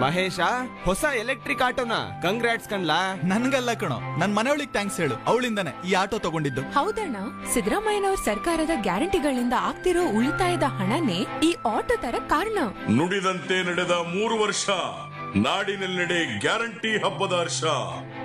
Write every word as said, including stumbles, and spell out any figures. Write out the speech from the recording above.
ಮಹೇಶ, ಹೊಸ electric ಆಟೋನ congrats ಕಣ್ಲಾ. ನನ್ಗಲ್ಲ ಕಣೋ, ನನ್ ಮನೆಯೊಳಿಗೆ ಥ್ಯಾಂಕ್ಸ್ ಹೇಳು. ಅವಳಿಂದಾನೆ ಈ ಆಟೋ ತಗೊಂಡಿದ್ದು. ಹೌದಣ್ಣ, ಸಿದ್ದರಾಮಯ್ಯನವ್ರ ಸರ್ಕಾರದ ಗ್ಯಾರಂಟಿಗಳಿಂದ ಆಗ್ತಿರೋ ಉಳಿತಾಯದ ಹಣನೇ ಈ ಆಟೋ ತರ ಕಾರಣ. ನುಡಿದಂತೆ ನಡೆದ ಮೂರು ವರ್ಷ, ನಾಡಿನೆಲ್ಲೆಡೆ ಗ್ಯಾರಂಟಿ ಹಬ್ಬದ ಹರ್ಷ.